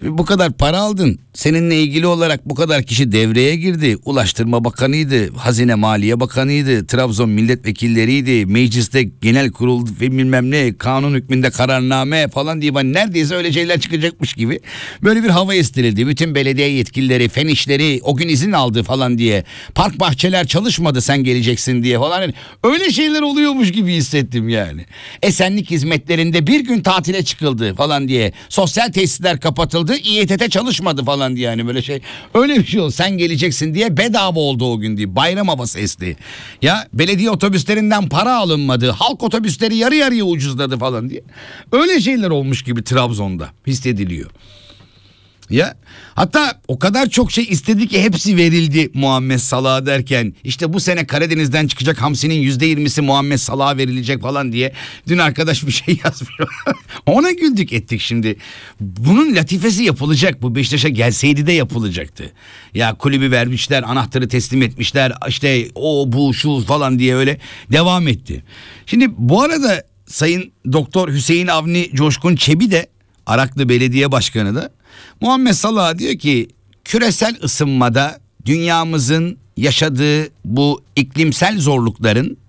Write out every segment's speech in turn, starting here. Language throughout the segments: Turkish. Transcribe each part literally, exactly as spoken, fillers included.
bu kadar para aldın. Seninle ilgili olarak bu kadar kişi devreye girdi. Ulaştırma Bakanıydı, Hazine Maliye Bakanıydı, Trabzon milletvekilleriydi, mecliste genel kurul ve bilmem ne, kanun hükmünde kararname falan diye ben neredeyse öyle şeyler çıkacakmış gibi böyle bir hava estirildi. Bütün belediye yetkilileri, fen işleri o gün izin aldı falan diye. Park bahçeler çalışmadı sen geleceksin diye falan. Yani öyle şeyler oluyormuş gibi hissettim yani. Esenlik hizmetlerinde bir gün tatile çıkıldı falan diye. Sosyal tesisler kapatıldı, İ E T T çalışmadı falan diye, yani böyle şey. Öyle bir şey oldu. Sen geleceksin diye bedava oldu o gün diye. Bayram havası esti. Ya belediye otobüslerinden para alınmadı. Halk otobüsleri yarı yarıya ucuzladı falan diye. Öyle şeyler olmuş gibi Trabzon'da hissediliyor. Ya hatta o kadar çok şey istedi ki hepsi verildi Muhammed Salah'a derken, işte bu sene Karadeniz'den çıkacak hamsinin yüzde yirmisi Muhammed Salah'a verilecek falan diye dün arkadaş bir şey yazmış. Ona güldük ettik şimdi. Bunun latifesi yapılacak, bu Beşiktaş'a gelseydi de yapılacaktı. Ya kulübü vermişler, anahtarı teslim etmişler, işte o bu şu falan diye öyle devam etti. Şimdi bu arada Sayın Doktor Hüseyin Avni Coşkun Çebi de, Araklı Belediye Başkanı da Muhammed Salah diyor ki küresel ısınmada dünyamızın yaşadığı bu iklimsel zorlukların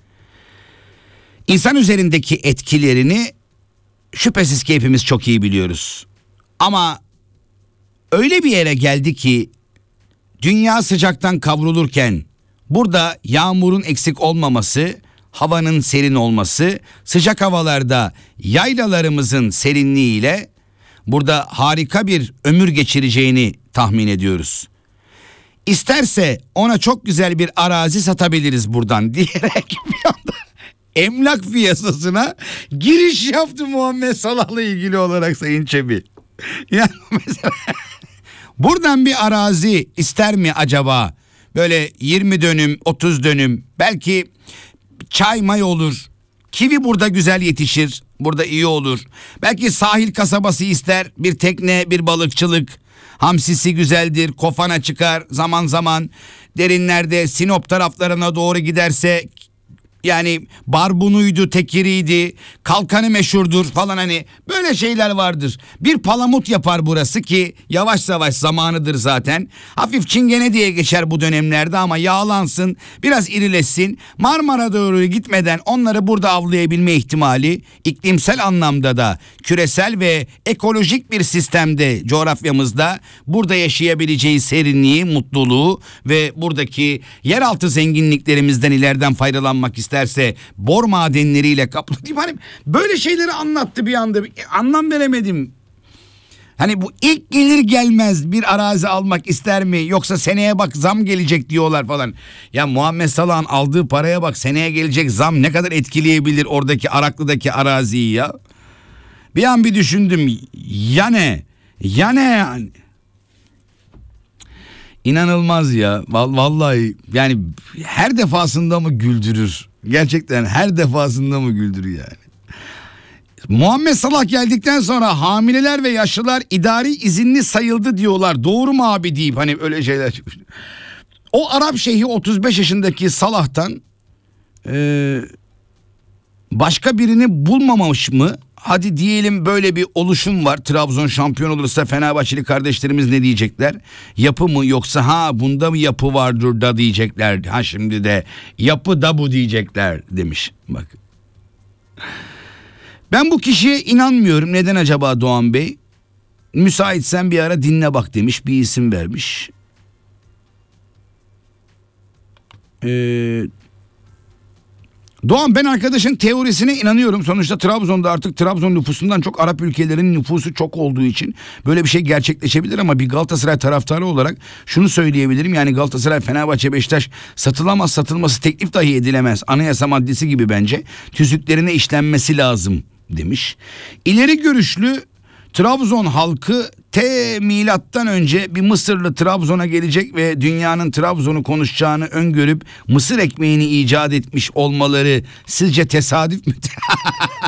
insan üzerindeki etkilerini şüphesiz ki hepimiz çok iyi biliyoruz. Ama öyle bir yere geldi ki dünya sıcaktan kavrulurken burada yağmurun eksik olmaması, havanın serin olması, sıcak havalarda yaylalarımızın serinliğiyle burada harika bir ömür geçireceğini tahmin ediyoruz. İsterse ona çok güzel bir arazi satabiliriz buradan diyerek bir anda emlak piyasasına giriş yaptı Muhammed Salah'la ilgili olarak Sayın Çebi. Yani mesela buradan bir arazi ister mi acaba? Böyle yirmi dönüm, otuz dönüm, belki çay may olur. Kivi burada güzel yetişir. Burada iyi olur. Belki sahil kasabası ister. Bir tekne, bir balıkçılık. Hamsisi güzeldir. Kofana çıkar zaman zaman. Derinlerde Sinop taraflarına doğru giderse yani barbunuydu, tekiriydi, kalkanı meşhurdur falan, hani böyle şeyler vardır. Bir palamut yapar burası ki yavaş yavaş zamanıdır zaten. Hafif çingene diye geçer bu dönemlerde ama yağlansın, biraz irileşsin. Marmara doğru gitmeden onları burada avlayabilme ihtimali iklimsel anlamda da küresel ve ekolojik bir sistemde coğrafyamızda burada yaşayabileceği serinliği, mutluluğu ve buradaki yeraltı zenginliklerimizden ileriden faydalanmak ister. derse bor madenleriyle kaplı. Hani böyle şeyleri anlattı bir anda. Anlam veremedim. Hani bu ilk gelir gelmez bir arazi almak ister mi? Yoksa seneye bak zam gelecek diyorlar falan. Ya Muhammed Salah'ın aldığı paraya bak, seneye gelecek zam ne kadar etkileyebilir oradaki Araklı'daki araziyi ya? Bir an bir düşündüm. Ya ne? Ya ne yani? İnanılmaz ya. Vallahi yani her defasında mı güldürür? Gerçekten her defasında mı güldürür yani? Muhammed Salah geldikten sonra hamileler ve yaşlılar idari izinli sayıldı diyorlar. Doğru mu abi deyip hani öyle şeyler çıkmış. O Arap şeyhi otuz beş yaşındaki Salah'tan ee, başka birini bulmamış mı? Hadi diyelim böyle bir oluşum var. Trabzon şampiyon olursa Fenerbahçeli kardeşlerimiz ne diyecekler? Yapı mı yoksa ha bunda mı yapı vardır da diyecekler. Ha şimdi de yapı da bu diyecekler demiş. Bak. Ben bu kişiye inanmıyorum. Neden acaba Doğan Bey? Müsaitsen bir ara dinle bak demiş. Bir isim vermiş. Eee... Doğan, ben arkadaşın teorisine inanıyorum. Sonuçta Trabzon'da artık Trabzon nüfusundan çok Arap ülkelerinin nüfusu çok olduğu için böyle bir şey gerçekleşebilir ama bir Galatasaray taraftarı olarak şunu söyleyebilirim. Yani Galatasaray, Fenerbahçe, Beşiktaş satılamaz, satılması teklif dahi edilemez. Anayasa maddesi gibi bence tüzüklerine işlenmesi lazım demiş. İleri görüşlü Trabzon halkı T milattan önce bir Mısırlı Trabzon'a gelecek ve dünyanın Trabzon'u konuşacağını öngörüp mısır ekmeğini icat etmiş olmaları sizce tesadüf mü?